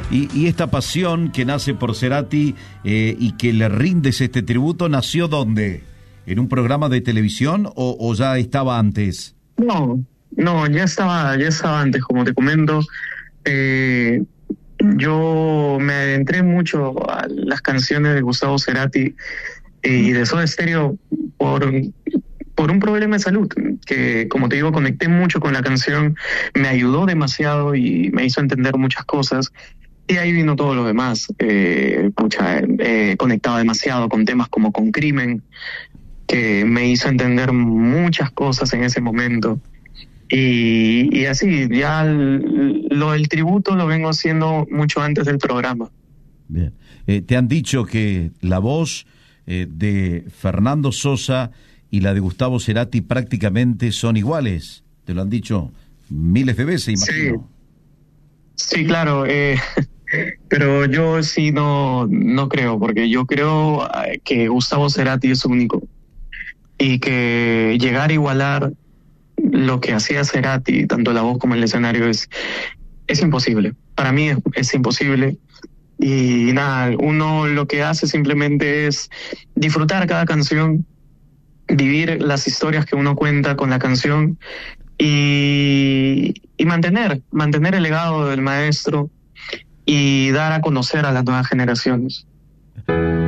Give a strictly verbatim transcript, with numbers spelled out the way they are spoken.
Y, y esta pasión que nace por Cerati eh, y que le rindes este tributo, ¿nació dónde? ¿En un programa de televisión o, o ya estaba antes? No, no, ya estaba, ya estaba antes, como te comento. Eh, yo me adentré mucho a las canciones de Gustavo Cerati eh, y de Soda Stereo por, por un problema de salud, que como te digo, conecté mucho con la canción, me ayudó demasiado y me hizo entender muchas cosas. Y ahí vino todo lo demás. Eh, pucha, eh, conectaba demasiado con temas como Con Crimen, que me hizo entender muchas cosas en ese momento. Y, y así, ya el, lo del tributo lo vengo haciendo mucho antes del programa. Bien. Eh, ¿Te han dicho que la voz eh, de Fernando Sosa y la de Gustavo Cerati prácticamente son iguales? ¿Te lo han dicho miles de veces, imagino? Sí, sí, claro. Eh, pero yo sí no, no creo, porque yo creo que Gustavo Cerati es único. Y que llegar a igualar lo que hacía Cerati, tanto la voz como el escenario, es, es imposible. Para mí es, es imposible. Y nada, uno lo que hace simplemente es disfrutar cada canción, vivir las historias que uno cuenta con la canción y, y mantener, mantener el legado del maestro y dar a conocer a las nuevas generaciones.